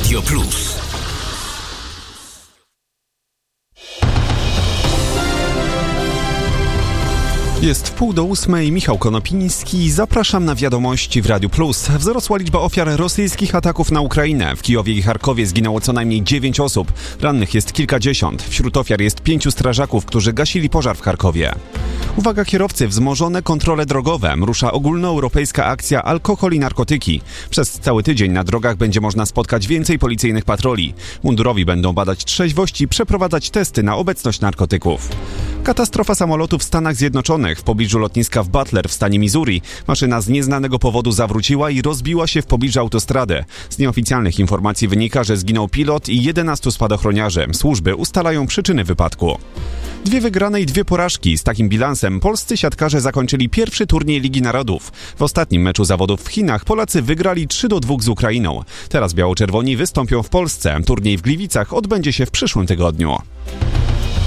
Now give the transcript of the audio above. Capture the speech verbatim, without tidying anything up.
Radio Plus. Jest wpół do ósmej, Michał Konopiński. Zapraszam na wiadomości w Radiu Plus. Wzrosła liczba ofiar rosyjskich ataków na Ukrainę. W Kijowie i Charkowie zginęło co najmniej dziewięć osób. Rannych jest kilkadziesiąt. Wśród ofiar jest pięciu strażaków, którzy gasili pożar w Charkowie. Uwaga kierowcy, wzmożone kontrole drogowe. Rusza ogólnoeuropejska akcja Alkohol i narkotyki. Przez cały tydzień na drogach będzie można spotkać więcej policyjnych patroli. Mundurowi będą badać trzeźwość i przeprowadzać testy na obecność narkotyków. Katastrofa samolotu w Stanach Zjednoczonych. W pobliżu lotniska w Butler w stanie Missouri maszyna z nieznanego powodu zawróciła i rozbiła się w pobliżu autostrady. Z nieoficjalnych informacji wynika, że zginął pilot i jedenastu spadochroniarzy. Służby ustalają przyczyny wypadku. Dwie wygrane i dwie porażki. Z takim bilansem polscy siatkarze zakończyli pierwszy turniej Ligi Narodów. W ostatnim meczu zawodów w Chinach Polacy wygrali trzy do dwóch z Ukrainą. Teraz biało-czerwoni wystąpią w Polsce. Turniej w Gliwicach odbędzie się w przyszłym tygodniu.